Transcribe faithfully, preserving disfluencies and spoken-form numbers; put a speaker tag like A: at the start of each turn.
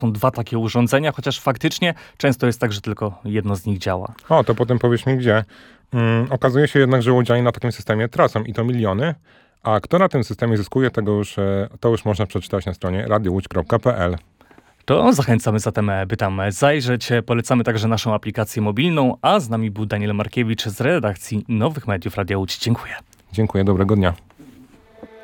A: Są dwa takie urządzenia, chociaż faktycznie często jest tak, że tylko jedno z nich działa.
B: O, to potem powiesz mi gdzie. Mm, okazuje się jednak, że łodzianie na takim systemie tracą i to miliony, a kto na tym systemie zyskuje, tego już, e, to już można przeczytać na stronie radio łódź kropka p l.
A: To zachęcamy zatem, by tam zajrzeć. Polecamy także naszą aplikację mobilną, a z nami był Daniel Markiewicz z redakcji Nowych Mediów Radia Łódź. Dziękuję.
B: Dziękuję, dobrego dnia.